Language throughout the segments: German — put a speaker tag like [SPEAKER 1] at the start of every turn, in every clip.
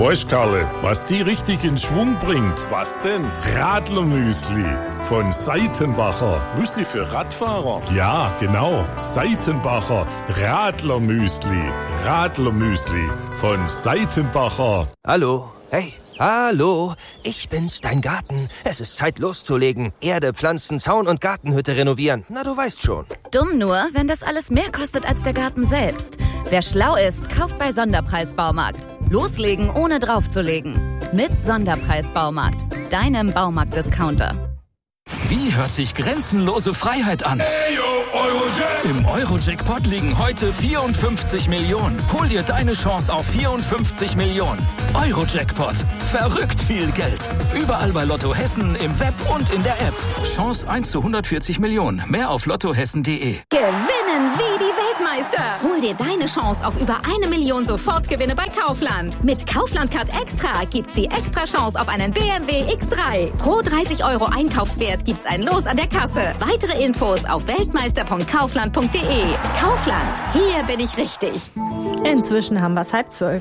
[SPEAKER 1] Weißt Karle, was die richtig in Schwung bringt? Was denn? Radlermüsli von Seitenbacher. Müsli für Radfahrer? Ja, genau. Seitenbacher Radlermüsli. Radlermüsli von Seitenbacher.
[SPEAKER 2] Hallo, hey. Hallo, ich bin's, dein Garten. Es ist Zeit loszulegen. Erde, Pflanzen, Zaun und Gartenhütte renovieren. Na, du weißt schon.
[SPEAKER 3] Dumm nur, wenn das alles mehr kostet als der Garten selbst. Wer schlau ist, kauft bei Sonderpreis Baumarkt. Loslegen, ohne draufzulegen. Mit Sonderpreis Baumarkt, deinem Baumarkt-Discounter.
[SPEAKER 4] Wie hört sich grenzenlose Freiheit an? Im Euro-Jackpot liegen heute 54 Millionen. Hol dir deine Chance auf 54 Millionen. Euro-Jackpot. Verrückt viel Geld. Überall bei Lotto Hessen, im Web und in der App. Chance 1 zu 140 Millionen. Mehr auf lottohessen.de.
[SPEAKER 5] Gewinnen wie die Weltmeister. Hol dir deine Chance auf über 1 Million Sofortgewinne bei Kaufland. Mit Kaufland-Card Extra gibt's die extra Chance auf einen BMW X3. Pro 30 € Einkaufswert gibt's ein Los an der Kasse. Weitere Infos auf weltmeister.kaufland.de. Kaufland, hier bin ich richtig.
[SPEAKER 6] Inzwischen haben wir es 11:30.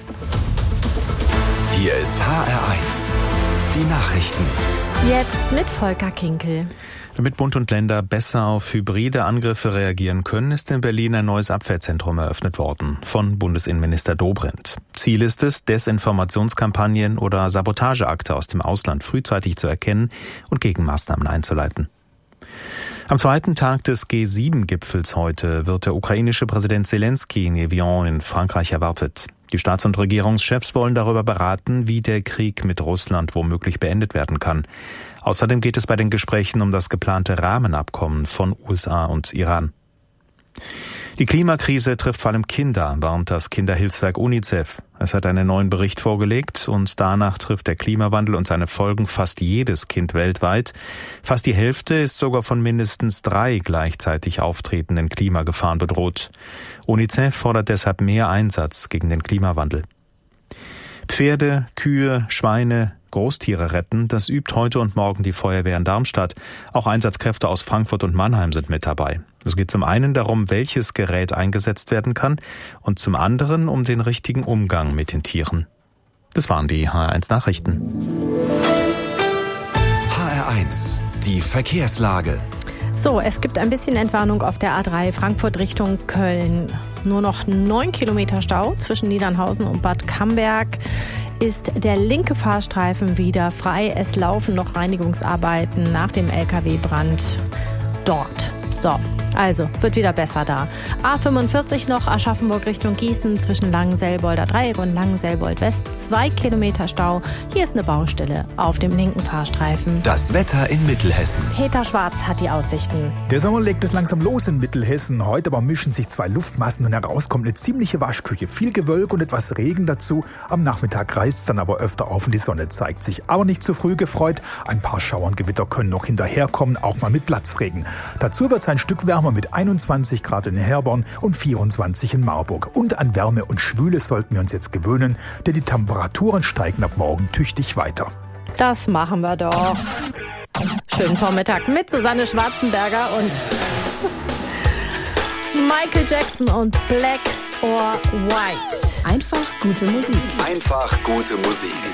[SPEAKER 7] Hier ist HR1, die Nachrichten.
[SPEAKER 6] Jetzt mit Volker Kinkel.
[SPEAKER 8] Damit Bund und Länder besser auf hybride Angriffe reagieren können, ist in Berlin ein neues Abwehrzentrum eröffnet worden von Bundesinnenminister Dobrindt. Ziel ist es, Desinformationskampagnen oder Sabotageakte aus dem Ausland frühzeitig zu erkennen und Gegenmaßnahmen einzuleiten. Am zweiten Tag des G7-Gipfels heute wird der ukrainische Präsident Zelensky in Evian in Frankreich erwartet. Die Staats- und Regierungschefs wollen darüber beraten, wie der Krieg mit Russland womöglich beendet werden kann. Außerdem geht es bei den Gesprächen um das geplante Rahmenabkommen von USA und Iran. Die Klimakrise trifft vor allem Kinder, warnt das Kinderhilfswerk UNICEF. Es hat einen neuen Bericht vorgelegt und danach trifft der Klimawandel und seine Folgen fast jedes Kind weltweit. Fast die Hälfte ist sogar von mindestens 3 gleichzeitig auftretenden Klimagefahren bedroht. UNICEF fordert deshalb mehr Einsatz gegen den Klimawandel. Pferde, Kühe, Schweine, Großtiere retten, das übt heute und morgen die Feuerwehr in Darmstadt. Auch Einsatzkräfte aus Frankfurt und Mannheim sind mit dabei. Es geht zum einen darum, welches Gerät eingesetzt werden kann und zum anderen um den richtigen Umgang mit den Tieren. Das waren die HR1 Nachrichten.
[SPEAKER 7] HR1, die Verkehrslage.
[SPEAKER 6] So, es gibt ein bisschen Entwarnung auf der A3 Frankfurt Richtung Köln. Nur noch 9 Kilometer Stau zwischen Niedernhausen und Bad Camberg. Ist der linke Fahrstreifen wieder frei. Es laufen noch Reinigungsarbeiten nach dem LKW-Brand dort. So, also wird wieder besser da. A45 noch Aschaffenburg Richtung Gießen zwischen Langenselbolder Dreieck und Langenselbold West. 2 Kilometer Stau. Hier ist eine Baustelle auf dem linken Fahrstreifen.
[SPEAKER 7] Das Wetter in Mittelhessen.
[SPEAKER 6] Peter Schwarz hat die Aussichten.
[SPEAKER 9] Der Sommer legt es langsam los in Mittelhessen. Heute aber mischen sich 2 Luftmassen und herauskommt eine ziemliche Waschküche. Viel Gewölk und etwas Regen dazu. Am Nachmittag reißt es dann aber öfter auf und die Sonne zeigt sich. Aber nicht zu früh gefreut. Ein paar Schauer und Gewitter können noch hinterherkommen, auch mal mit Platzregen. Dazu wird es ein Stück wärmer mit 21 Grad in Herborn und 24 in Marburg. Und an Wärme und Schwüle sollten wir uns jetzt gewöhnen, denn die Temperaturen steigen ab morgen tüchtig weiter.
[SPEAKER 6] Das machen wir doch. Schönen Vormittag mit Susanne Schwarzenberger und Michael Jackson und Black or White.
[SPEAKER 3] Einfach gute Musik.
[SPEAKER 7] Einfach gute Musik.